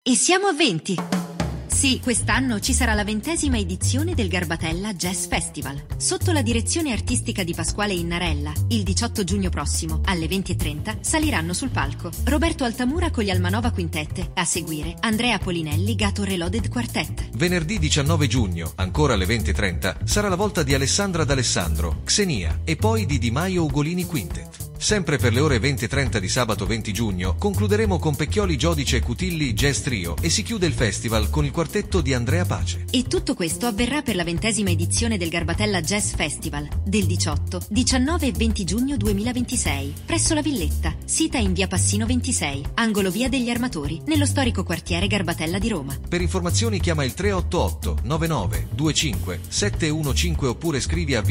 E siamo a 20! Sì, quest'anno ci sarà la 20ª edizione del Garbatella Jazz Festival. Sotto la direzione artistica di Pasquale Innarella, il 18 giugno prossimo, alle 20:30, saliranno sul palco Roberto Altamura con gli Almanova Quintette, a seguire Andrea Polinelli Gato Reloaded Quartet. Venerdì 19 giugno, ancora alle 20:30, sarà la volta di Alessandra D'Alessandro, Xenia e poi di Di Maio Ugolini Quintet. Sempre per le ore 20:30 di sabato 20 giugno concluderemo con Pecchioli, Giodice e Cutilli Jazz Trio e si chiude il festival con il quartetto di Andrea Pace. E tutto questo avverrà per la 20ª edizione del Garbatella Jazz Festival del 18, 19 e 20 giugno 2026 presso la Villetta, sita in via Passino 26, angolo via degli Armatori, nello storico quartiere Garbatella di Roma. Per informazioni chiama il 388 99 25 715 oppure scrivi a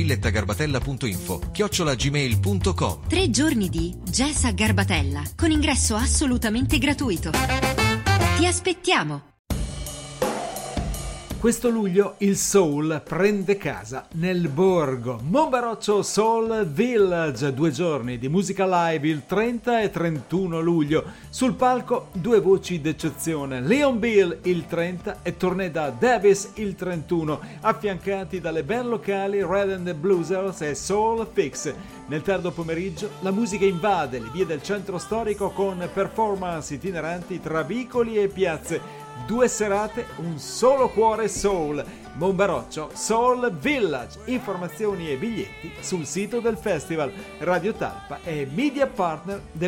villettagarbatella.info@gmail.com. 3 giorni di Jazz a Garbatella, con ingresso assolutamente gratuito. Ti aspettiamo! Questo luglio il soul prende casa nel borgo. Monbaroccio Soul Village, 2 giorni di musica live il 30 e 31 luglio. Sul palco 2 voci d'eccezione, Leon Bill il 30 e Torneda Davis il 31, affiancati dalle band locali Red and the Bluesers e Soul Fix. Nel tardo pomeriggio la musica invade le vie del centro storico con performance itineranti tra vicoli e piazze. 2 serate, un solo cuore soul. Monbaroccio Soul Village. Informazioni e biglietti sul sito del festival. Radio Talpa è media partner del